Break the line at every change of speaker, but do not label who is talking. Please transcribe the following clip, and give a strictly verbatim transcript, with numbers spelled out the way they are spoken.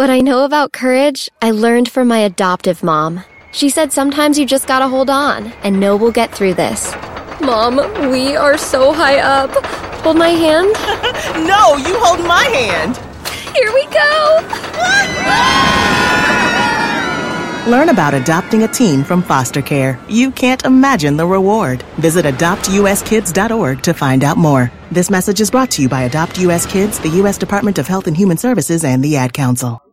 What I know about courage, I learned from my adoptive mom. She said sometimes you just gotta hold on, and know we'll get through this. Mom, we are so high up. Hold my hand?
No, you hold my hand.
Here we go.
Learn about adopting a teen from foster care. You can't imagine the reward. Visit adopt u s kids dot org to find out more. This message is brought to you by Adopt U S Kids, the U S Department of Health and Human Services, and the Ad Council.